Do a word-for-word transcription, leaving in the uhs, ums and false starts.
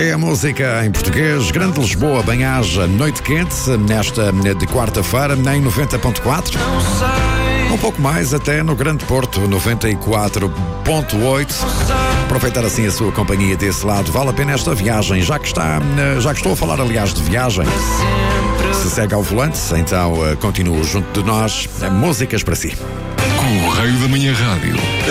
É a música em português. Grande Lisboa, bem-aja, noite quente, nesta de quarta-feira, em noventa ponto quatro. Um pouco mais até no Grande Porto, noventa e quatro ponto oito. Aproveitar assim a sua companhia desse lado. Vale a pena esta viagem, já que está, já que estou a falar, aliás, de viagem. Se segue ao volante, então continue junto de nós. Músicas para si. Correio da Manhã Rádio.